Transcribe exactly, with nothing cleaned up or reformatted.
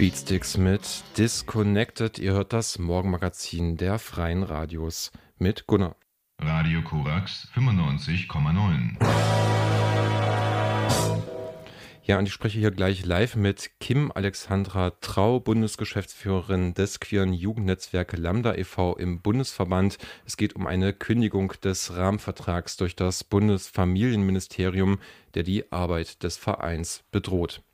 Beatsticks mit Disconnected. Ihr hört das Morgenmagazin der Freien Radios mit Gunnar. Radio Korax fünfundneunzig Komma neun. Ja, und ich spreche hier gleich live mit Kim Alexandra Trau, Bundesgeschäftsführerin des queeren Jugendnetzwerk Lambda e V im Bundesverband. Es geht um eine Kündigung des Rahmenvertrags durch das Bundesfamilienministerium, der die Arbeit des Vereins bedroht.